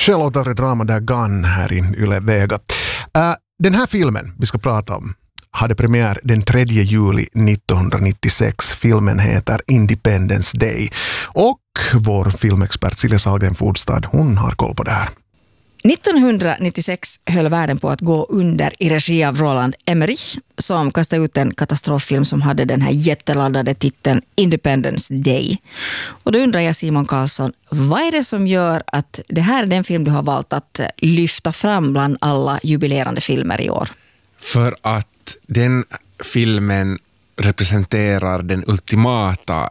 Självåtare drama där Gun här i Yle Vega. Den här filmen vi ska prata om hade premiär den 3 juli 1996. Filmen heter Independence Day. Och vår filmexpert Silja Sahlgren Fordstad, hon har koll på det här. 1996 höll världen på att gå under i regi av Roland Emmerich som kastade ut en katastroffilm som hade den här jätteladdade titeln Independence Day. Och då undrar jag, Simon Karlsson, vad är det som gör att det här är den film du har valt att lyfta fram bland alla jubilerande filmer i år? För att den filmen representerar den ultimata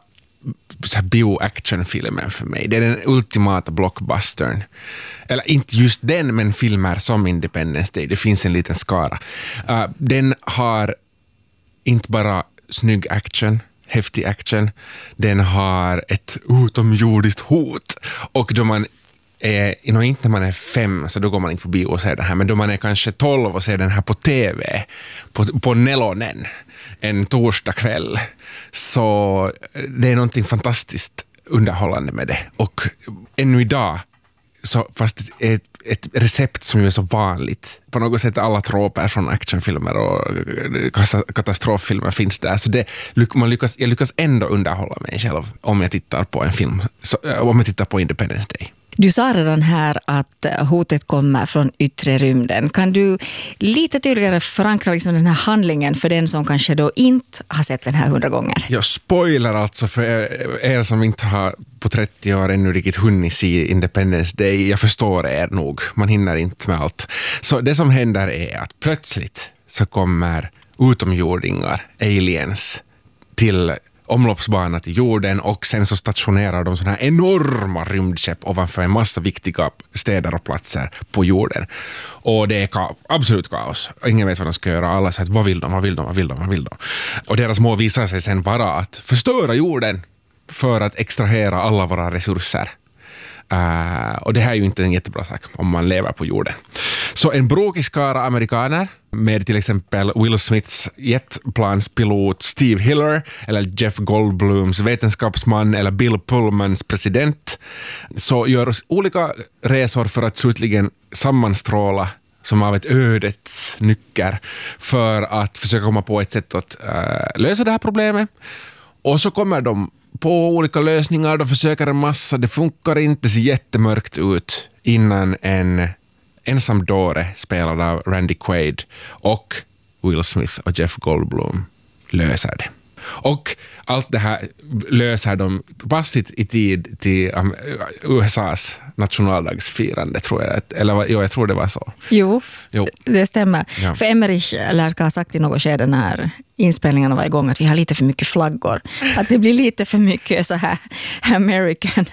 bio-action-filmen för mig. Det är den ultimata blockbustern. Eller inte just den, men filmer som Independence Day. Det finns en liten skara. Den har inte bara snygg action, häftig action. Den har ett utomjordiskt hot. Och då man inte när man är 5 så då går man inte på bio och ser den här, men då man är kanske 12 och ser den här på TV på Nelonen en torsdag kväll, så det är någonting fantastiskt underhållande med det. Och ännu idag, så fast ett recept som ju är så vanligt, på något sätt alla tråper från actionfilmer och katastroffilmer finns där, så jag lyckas ändå underhålla mig själv om jag tittar på en film, om jag tittar på Independence Day. Du sa redan här att hotet kommer från yttre rymden. Kan du lite tydligare förankra liksom den här handlingen för den som kanske då inte har sett den här 100 gånger? Jag spoilar alltså för er som inte har på 30 år ännu riktigt hunnit se Independence Day. Jag förstår er nog, man hinner inte med allt. Så det som händer är att plötsligt så kommer utomjordingar, aliens, till omloppsbana till jorden, och sen så stationerar de sådana här enorma rymdskepp ovanför en massa viktiga städer och platser på jorden. Och det är absolut kaos. Ingen vet vad de ska göra. Alla säger vad vill de? Och deras mål visar sig sen vara att förstöra jorden för att extrahera alla våra resurser. Och det här är ju inte en jättebra sak om man lever på jorden. Så en brokig skara amerikaner med till exempel Will Smiths jetplanspilot Steve Hiller eller Jeff Goldblums vetenskapsman eller Bill Pullmans president, så gör olika resor för att slutligen sammanstråla som av ett ödets nycker för att försöka komma på ett sätt att lösa det här problemet. Och så kommer de på olika lösningar, de försöker en massa, det funkar inte, ser jättemörkt ut innan en ensam dåre spelad av Randy Quaid och Will Smith och Jeff Goldblum löser det. Och allt det här löser de passigt i tid till USAs nationaldagsfirande, tror jag. Eller jag tror det var så. Jo. Det stämmer. Ja. För Emmerich lär ha sagt i något skede när inspelningarna var igång att vi har lite för mycket flaggor. Att det blir lite för mycket så här American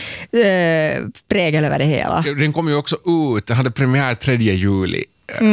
prägel över det hela. Den kom ju också ut, den hade premiär 3 juli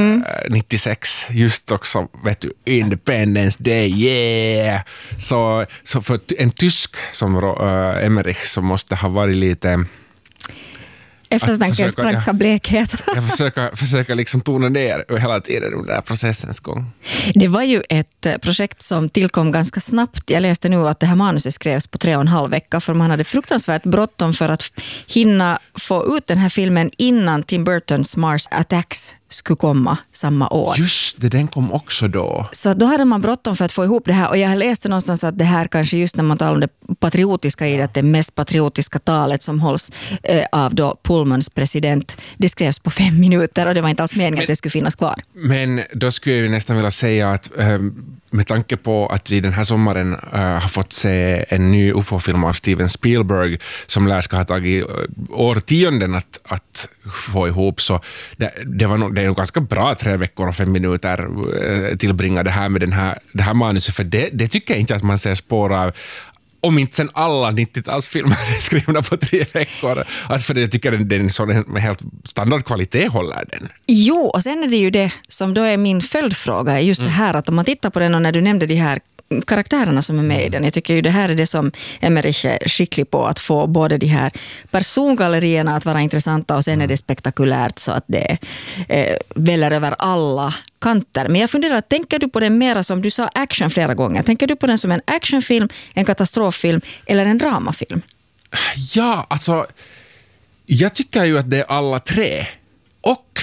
96, just också, vet du, Independence Day, yeah! Så för en tysk som Emmerich som måste ha varit lite eftertankens kranka blekhet. Jag försöker liksom tona ner hela tiden under den här processens gång. Det var ju ett projekt som tillkom ganska snabbt. Jag läste nu att det här manuset skrevs på 3,5 veckor för man hade fruktansvärt bråttom för att hinna få ut den här filmen innan Tim Burtons Mars Attacks skulle komma samma år. Just det, den kom också då. Så då hade man bråttom för att få ihop det här, och jag läste någonstans att det här kanske just när man talar om det patriotiska i det mest patriotiska talet som hålls av då Pullmans president, det skrevs på 5 minuter och det var inte alls meningen att det skulle finnas kvar. Men då skulle jag ju nästan vilja säga att med tanke på att vi den här sommaren har fått se en ny UFO-film av Steven Spielberg som lär ska ha tagit årtionden att få ihop, så det är nog ganska bra 3 veckor och 5 minuter tillbringa det här med det här manuset, för det tycker jag inte att man ser spår av, om inte sen alla 90-talsfilmer är skrivna på 3 veckor. Alltså för jag tycker den med helt standardkvalitet håller den. Jo, och sen är det ju det som då är min följdfråga, just det här att om man tittar på den, och när du nämnde de här karaktärerna som är med i den. Jag tycker ju det här är det som Emmerich är skicklig på, att få både de här persongallerierna att vara intressanta, och sen är det spektakulärt så att det väller över alla kanter. Men jag funderar, tänker du på den mera som du sa action flera gånger? Tänker du på den som en actionfilm, en katastroffilm eller en dramafilm? Ja, alltså Jag tycker ju att det är alla tre. Och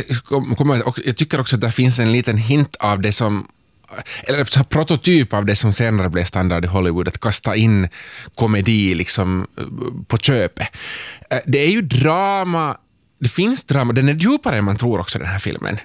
jag tycker också att det finns en liten hint av det som, eller så prototyp av det som senare blev standard i Hollywood, att kasta in komedi liksom på köpet. Det är ju drama. Det finns drama, den är djupare än man tror också, den här filmen.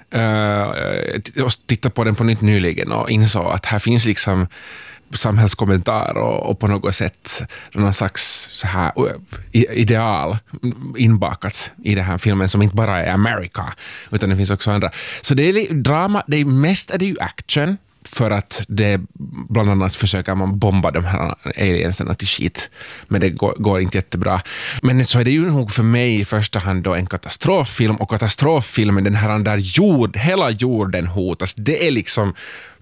Jag tittade på den på nytt nyligen och insåg att här finns liksom samhällskommentar och på något sätt någon slags så här ideal inbakat i den här filmen som inte bara är America, utan det finns också andra. Så det är drama, det är mest är det ju action, för att det bland annat försöker man bomba de här alienserna till skit, men det går inte jättebra. Men så är det ju nog för mig i första hand då en katastroffilm, och katastroffilmen, den här där hela jorden hotas, det är liksom,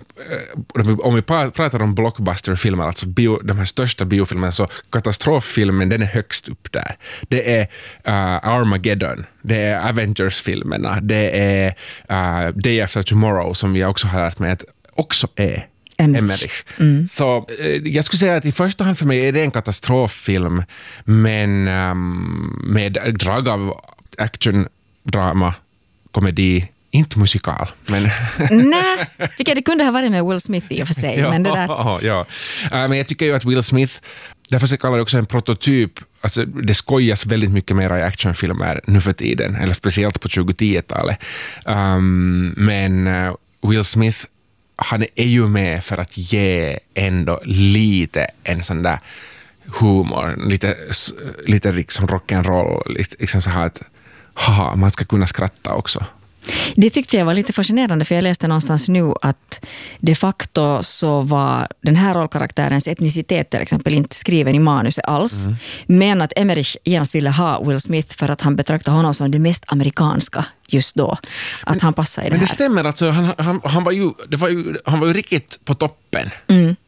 om vi pratar om blockbusterfilmer, alltså de här största biofilmerna, så katastroffilmen, den är högst upp där. Det är Armageddon, det är Avengers-filmerna, det är Day After Tomorrow, som vi också har lärt mig att också är Emmerich. Så jag skulle säga att i första hand för mig är det en katastroffilm, men med drag av action, drama, komedi, inte musikal. Men nej, vilket det kunde ha varit med Will Smith i och för sig. Ja, men det där... ja. Men jag tycker ju att Will Smith, därför så kallar det också en prototyp. Alltså, det skojas väldigt mycket mer i actionfilmer nu för tiden, eller speciellt på 2010-talet. Men Will Smith, han är ju med för att ge ändå lite en sån där humor, lite liksom rock'n'roll, liksom så här att man ska kunna skratta också. Det tyckte jag var lite fascinerande, för jag läste någonstans nu att de facto så var den här rollkaraktärens etnicitet till exempel inte skriven i manuset alls, men att Emmerich genast ville ha Will Smith för att han betraktade honom som det mest amerikanska just då, att han passar i det här. Men det stämmer, alltså, han var ju riktigt på toppen